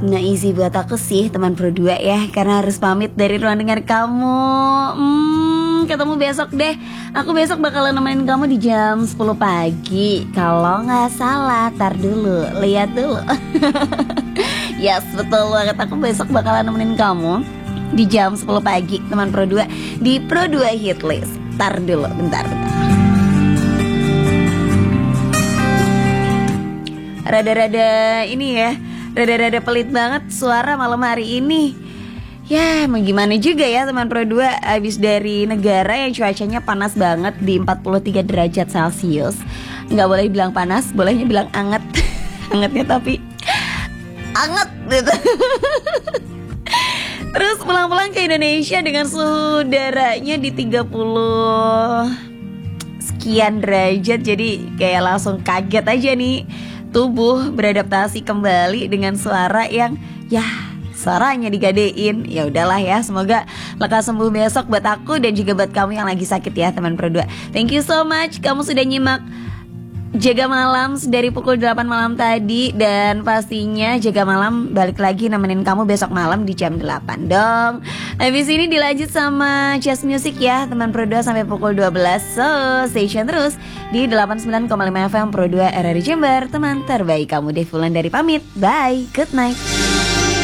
Nah easy buat aku sih teman Pro 2 ya, karena harus pamit dari ruang dengar kamu. Ketemu besok deh. Aku besok bakalan nemenin kamu di jam 10 pagi. Kalau nggak salah, tar dulu, lihat dulu. Yes, betul banget. Aku besok bakalan nemenin kamu di jam 10 pagi teman Pro 2 di Pro 2 Hitlist. Tar dulu, bentar. Rada-rada ini ya, rada-rada pelit banget suara malam hari ini. Ya mau gimana juga ya teman Pro 2, abis dari negara yang cuacanya panas banget di 43 derajat Celcius. Nggak boleh bilang panas, bolehnya bilang anget. Angetnya tapi anget gitu. Terus pulang-pulang ke Indonesia dengan suhu udaranya di 30 sekian derajat. Jadi kayak langsung kaget aja nih, tubuh beradaptasi kembali dengan suara yang ya suaranya digadein. Ya udahlah ya, semoga lekas sembuh besok buat aku dan juga buat kamu yang lagi sakit ya teman Pro 2. Thank you so much kamu sudah nyimak Jaga Malam dari pukul 8 malam tadi. Dan pastinya Jaga Malam balik lagi nemenin kamu besok malam di jam 8 dong. Habis ini dilanjut sama Jazz Music ya teman Pro 2 sampai pukul 12. So station terus di 89,5 FM Pro 2 RRI Jember. Teman terbaik kamu, Devulan dari pamit. Bye, good night.